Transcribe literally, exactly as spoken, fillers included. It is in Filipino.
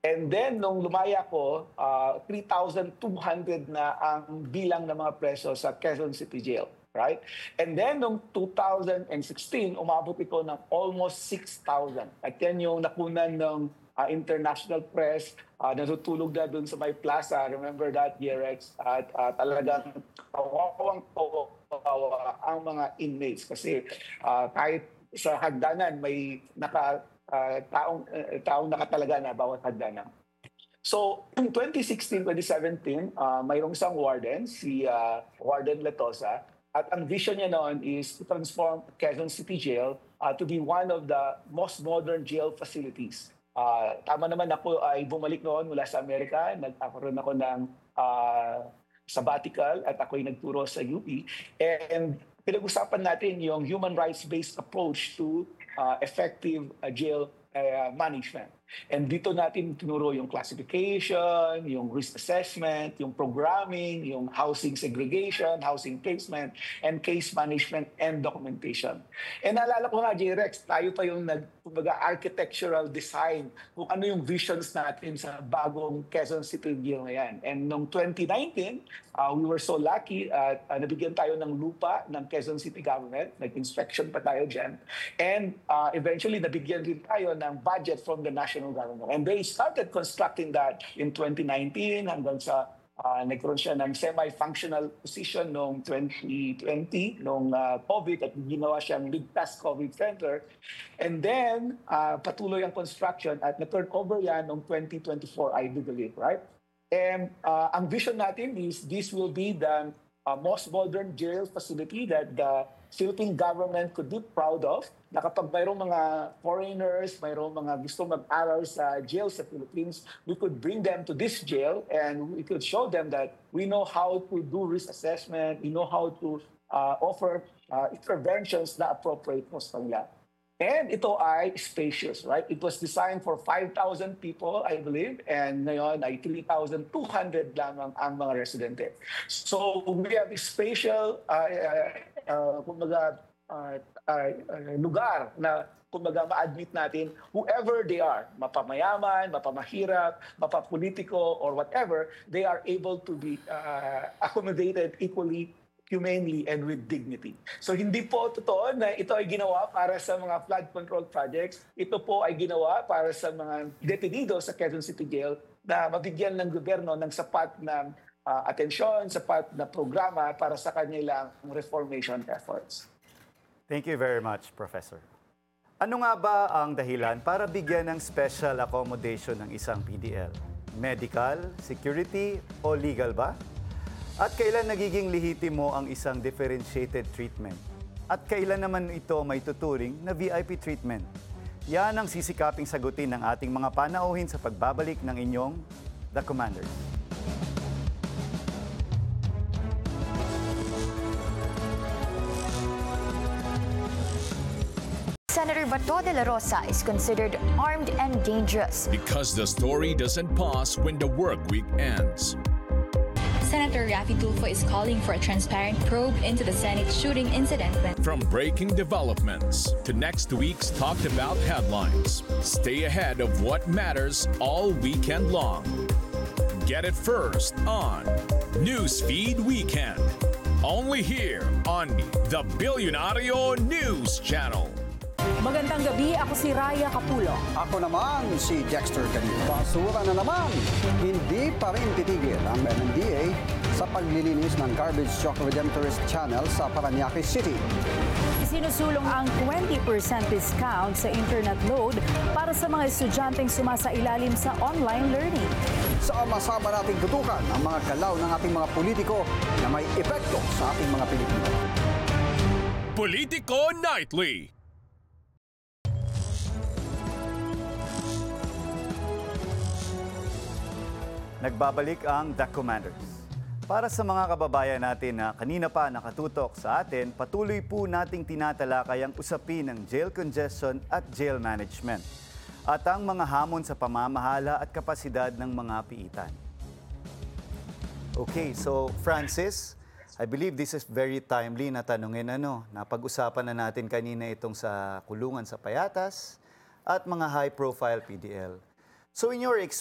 And then, nung lumaya ko, uh, three thousand two hundred na ang bilang ng mga preso sa Quezon City Jail. Right? And then, noong two thousand sixteen, umabot ito ng almost six thousand. At yan yung nakunan ng uh, international press, uh, natutulog na dun sa may plaza. Remember that, Yerex? At uh, talagang kawawang-kawawa ang mga inmates. Kasi uh, kahit sa hagdanan, may naka, uh, taong, uh, taong nakatalaga na bawat hagdanan. So, in twenty sixteen, twenty seventeen, uh, mayroong isang warden, si uh, Warden Letosa. At ang vision niya noon is to transform Quezon City Jail uh, to be one of the most modern jail facilities. Uh, tama naman ako ay bumalik noon mula sa Amerika. Nagkaroon ako ng uh, sabbatical at ako'y nagturo sa U P. And pinag-usapan natin yung human rights-based approach to uh, effective uh, jail uh, management. And dito natin tinuro yung classification, yung risk assessment, yung programming, yung housing segregation, housing placement, and case management and documentation. And naalala ko nga, J-Rex, tayo pa yung nag-architectural design kung ano yung visions natin sa bagong Quezon City Jail na yan. And noong twenty nineteen, uh, we were so lucky at uh, nabigyan tayo ng lupa ng Quezon City government. Nag-inspection pa tayo dyan. And uh, eventually, nabigyan din tayo ng budget from the national government. And they started constructing that in twenty nineteen hanggang sa uh, nagkaroon siya ng semi-functional position noong twenty twenty, noong uh, COVID, at ginawa siyang ligtas COVID center. And then, uh, patuloy ang construction at na-turn over yan noong twenty twenty-four, I do believe, right? And uh, ang vision natin is this will be the uh, most modern jail facility that the Philippine government could be proud of, na kapag mayroong mga foreigners, mayroong mga gusto mag-aral sa jail sa Philippines, we could bring them to this jail and we could show them that we know how to do risk assessment, we know how to uh, offer uh, interventions na appropriate po sa kanila. And ito ay spacious, right? It was designed for five thousand people, I believe, and ngayon ay three thousand two hundred lamang ang mga residente. So we have a spatial, uh, uh, uh, kumbaga, uh, uh, uh, lugar na kumbaga ma-admit natin whoever they are, mapamayaman, mapamahirap, mapapolitiko, or whatever, they are able to be uh, accommodated equally, humanely, and with dignity. So hindi po totoo na ito ay ginawa para sa mga flood control projects. Ito po ay ginawa para sa mga detenido sa Quezon City Jail na mabigyan ng gobyerno ng sapat na uh, atensyon, sapat na programa para sa kanilang reformation efforts. Thank you very much, Professor. Ano nga ba ang dahilan para bigyan ng special accommodation ng isang P D L? Medical, security, o legal ba? At kailan nagiging lehitimo ang isang differentiated treatment? At kailan naman ito may tuturing na V I P treatment? Yan ang sisikaping sagutin ng ating mga panauhin sa pagbabalik ng inyong The Commanders. Senator Bato de la Rosa is considered armed and dangerous because the story doesn't pause when the work week ends. Senator Raffy Tulfo is calling for a transparent probe into the Senate shooting incident. From breaking developments to next week's talked about headlines, stay ahead of what matters all weekend long. Get it first on Newsfeed Weekend. Only here on the Billionario News Channel. Magandang gabi, ako si Raya Capulo. Ako naman si Dexter Canino. Basura na naman. Hindi pa rin titigil ang M M D A sa paglilinis ng garbage truck redemptorist channel sa Parañaque City. Isinusulong ang twenty percent discount sa internet load para sa mga estudyanteng sumasailalim sa online learning. Sama-sama nating tutukan ang mga galaw ng ating mga politiko na may epekto sa ating mga Pilipino. Politico Nightly. Nagbabalik ang The Commanders. Para sa mga kababayan natin na kanina pa nakatutok sa atin, patuloy po nating tinatalakay ang usapin ng jail congestion at jail management at ang mga hamon sa pamamahala at kapasidad ng mga piitan. Okay, so Francis, I believe this is very timely na tanungin ano. Napag-usapan na natin kanina itong sa kulungan sa Payatas at mga high-profile P D L. So in your experience,